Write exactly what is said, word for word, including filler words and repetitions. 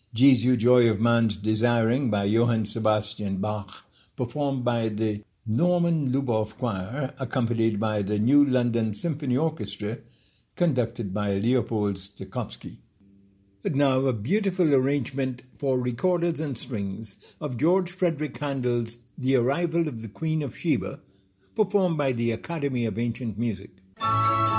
Jesu Joy of Man's Desiring by Johann Sebastian Bach, performed by the Norman Luboff Choir, accompanied by the New London Symphony Orchestra, conducted by Leopold Stokowski. And now a beautiful arrangement for recorders and strings of George Frederick Handel's The Arrival of the Queen of Sheba, performed by the Academy of Ancient Music.